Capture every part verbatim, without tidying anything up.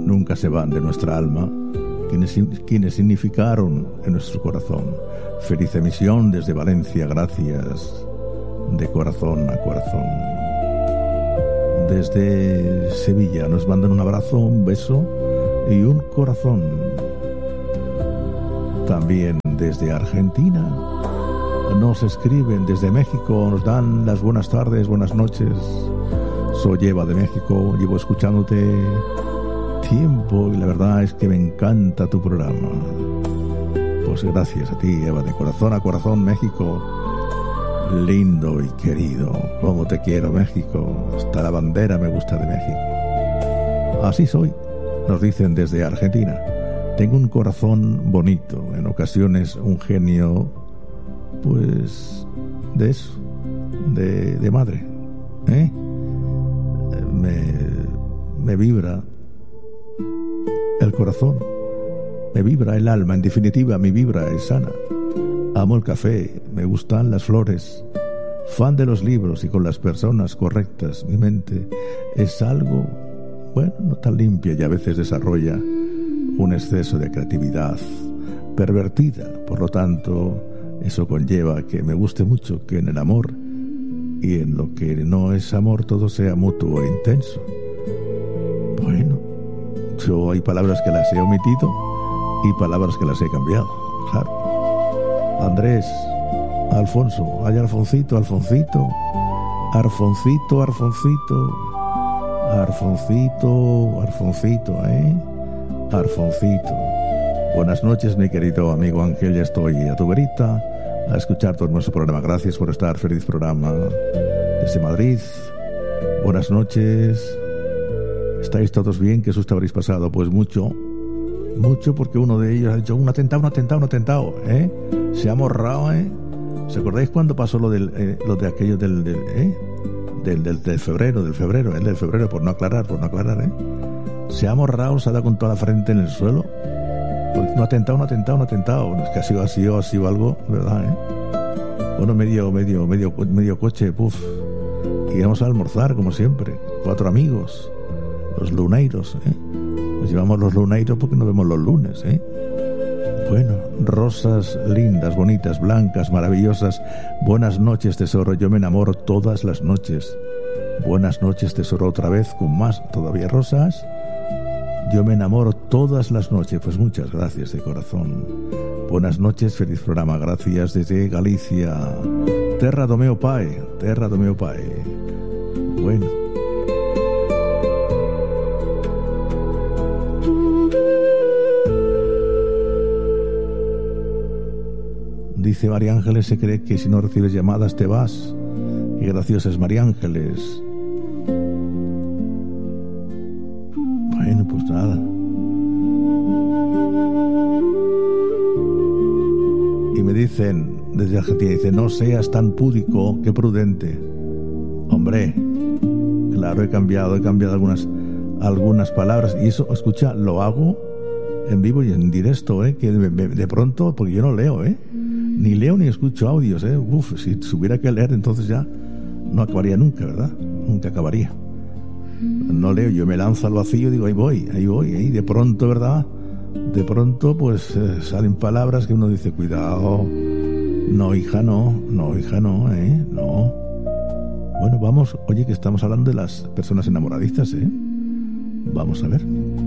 nunca se van de nuestra alma, quienes, quienes significaron en nuestro corazón. Feliz emisión desde Valencia, gracias de corazón a corazón. Desde Sevilla nos mandan un abrazo, un beso y un corazón. También desde Argentina nos escriben, desde México nos dan las buenas tardes, buenas noches. Soy Eva de México, llevo escuchándote tiempo y la verdad es que me encanta tu programa. Pues gracias a ti, Eva, de corazón a corazón, México. Lindo y querido, cómo te quiero, México. Hasta la bandera me gusta de México. Así soy, nos dicen desde Argentina. Tengo un corazón bonito, en ocasiones un genio, pues, de eso, de, de madre, ¿eh? Me, me vibra el corazón, me vibra el alma, en definitiva, mi vibra es sana. Amo el café, me gustan las flores, fan de los libros y con las personas correctas. Mi mente es algo, bueno, no tan limpia y a veces desarrolla un exceso de creatividad pervertida. Por lo tanto, eso conlleva que me guste mucho que en el amor y en lo que no es amor todo sea mutuo e intenso. Bueno, yo hay palabras que las he omitido y palabras que las he cambiado, claro. Andrés, Alfonso, ay Alfoncito, Alfoncito, Arfoncito, Arfoncito, Arfoncito, Arfoncito, ¿eh? Arfoncito. Buenas noches, mi querido amigo Ángel, ya estoy a tu verita a escuchar todo nuestro programa. Gracias por estar, feliz programa desde Madrid. Buenas noches. ¿Estáis todos bien? ¿Qué susto habréis pasado? Pues mucho, mucho, porque uno de ellos ha dicho un atentado, un atentado, un atentado, ¿eh? Se ha morrado, ¿eh? ¿Os acordáis cuando pasó lo del, eh, lo de aquello del, del, ¿eh? del, del, del febrero, del febrero, el del febrero, por no aclarar, por no aclarar, ¿eh? Se ha morrado, se ha dado con toda la frente en el suelo. Pues un atentado, un atentado, un atentado. Es que ha sido, ha sido, ha sido algo, ¿verdad, eh? Bueno, medio, medio, medio, medio coche, puf. Y íbamos a almorzar, como siempre. Cuatro amigos, los luneiros, ¿eh? Nos llevamos los luneiros porque nos vemos los lunes, ¿eh? Bueno, rosas lindas, bonitas, blancas, maravillosas. Buenas noches, tesoro. Yo me enamoro todas las noches. Buenas noches, tesoro, otra vez con más todavía rosas. Yo me enamoro todas las noches. Pues muchas gracias de corazón. Buenas noches, feliz programa. Gracias desde Galicia. Terra do meu pai, terra do meu pai. Bueno. Dice María Ángeles, se cree que si no recibes llamadas te vas. Qué graciosa es María Ángeles. Bueno, pues nada. Y me dicen, desde Argentina, dice, no seas tan púdico, que prudente. Hombre, claro, he cambiado, he cambiado algunas, algunas palabras. Y eso, escucha, lo hago en vivo y en directo, ¿eh? Que de, de pronto, porque yo no leo, ¿eh? Ni leo ni escucho audios, ¿eh? Uf, si tuviera que leer, entonces ya no acabaría nunca, ¿verdad? Nunca acabaría. No leo, yo me lanzo al vacío y digo, ahí voy, ahí voy, ahí de pronto, ¿verdad? De pronto, pues eh, salen palabras que uno dice, cuidado, no, hija, no, no, hija, no, ¿eh? No. Bueno, vamos, oye, que estamos hablando de las personas enamoradizas, ¿eh? Vamos a ver.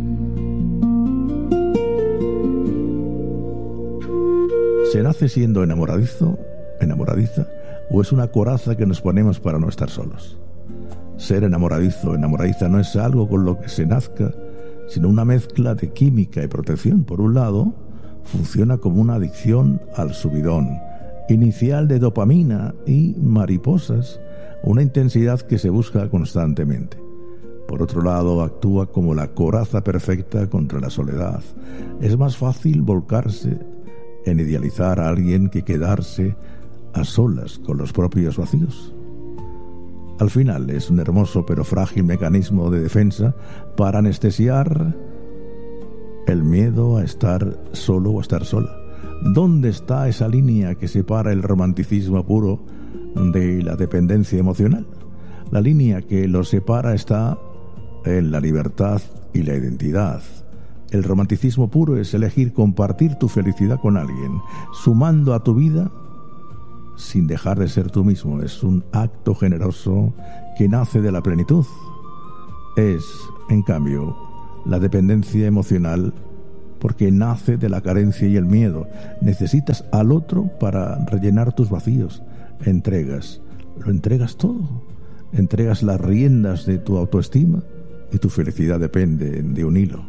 ¿Se nace siendo enamoradizo, enamoradiza, o es una coraza que nos ponemos para no estar solos? Ser enamoradizo, enamoradiza no es algo con lo que se nazca, sino una mezcla de química y protección. Por un lado, funciona como una adicción al subidón inicial de dopamina y mariposas, una intensidad que se busca constantemente. Por otro lado, actúa como la coraza perfecta contra la soledad. Es más fácil volcarse en idealizar a alguien que quedarse a solas con los propios vacíos. Al final es un hermoso pero frágil mecanismo de defensa para anestesiar el miedo a estar solo o a estar sola. ¿Dónde está esa línea que separa el romanticismo puro de la dependencia emocional? La línea que los separa está en la libertad y la identidad. El romanticismo puro es elegir compartir tu felicidad con alguien, sumando a tu vida sin dejar de ser tú mismo. Es un acto generoso que nace de la plenitud. Es, en cambio, la dependencia emocional porque nace de la carencia y el miedo. Necesitas al otro para rellenar tus vacíos. Entregas, lo entregas todo. Entregas las riendas de tu autoestima y tu felicidad depende de un hilo.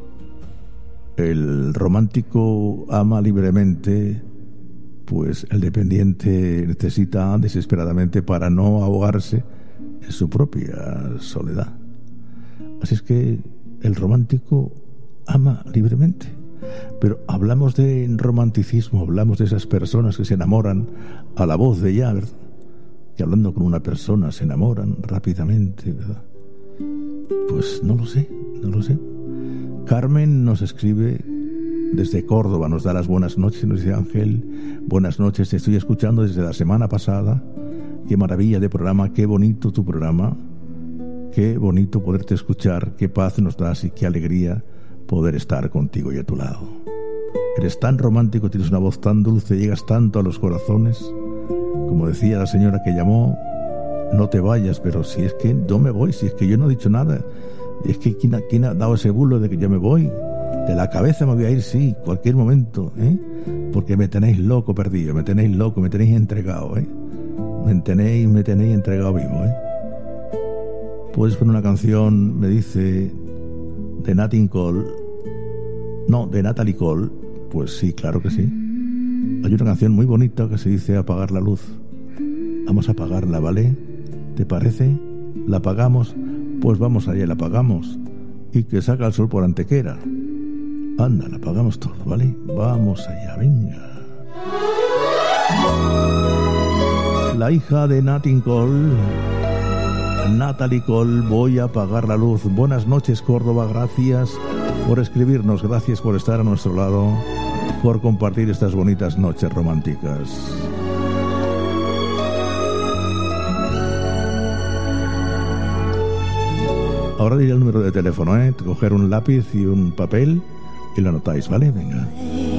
El romántico ama libremente, pues el dependiente necesita desesperadamente para no ahogarse en su propia soledad. Así es que el romántico ama libremente. Pero hablamos de romanticismo, hablamos de esas personas que se enamoran a la voz de ella, ¿verdad? Que hablando con una persona se enamoran rápidamente, ¿verdad? Pues no lo sé, no lo sé. Carmen nos escribe desde Córdoba, nos da las buenas noches, nos dice: Ángel, buenas noches, te estoy escuchando desde la semana pasada. Qué maravilla de programa, qué bonito tu programa, qué bonito poderte escuchar, qué paz nos das y qué alegría poder estar contigo y a tu lado. Eres tan romántico, tienes una voz tan dulce, llegas tanto a los corazones. Como decía la señora que llamó, no te vayas, pero si es que no me voy, si es que yo no he dicho nada. Es que ¿quién ha, quién ha dado ese bulo de que yo me voy? De la cabeza me voy a ir, sí, cualquier momento, ¿eh? Porque me tenéis loco perdido, me tenéis loco, me tenéis entregado, ¿eh? Me tenéis, me tenéis entregado vivo, ¿eh? Puedes poner una canción, me dice, de Nat King Cole. No, de Natalie Cole. Pues sí, claro que sí. Hay una canción muy bonita que se dice Apagar la luz. Vamos a apagarla, ¿vale? ¿Te parece? ¿La apagamos? Pues vamos allá, la apagamos. Y que salga el sol por Antequera. Anda, la apagamos todo, ¿vale? Vamos allá, venga. La hija de Nat King Cole, Natalie Cole, voy a apagar la luz. Buenas noches, Córdoba, gracias por escribirnos, gracias por estar a nuestro lado, por compartir estas bonitas noches románticas. Ahora diré el número de teléfono, ¿eh? Coger un lápiz y un papel y lo anotáis, ¿vale? Venga.